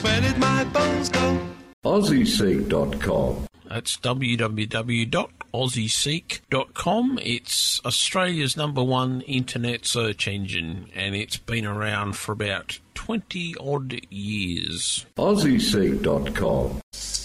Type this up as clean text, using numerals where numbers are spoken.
Where did my bones go? AussieSeek.com. That's www.aussieseek.com. It's Australia's #1 internet search engine, and it's been around for about 20-odd years. AussieSeek.com.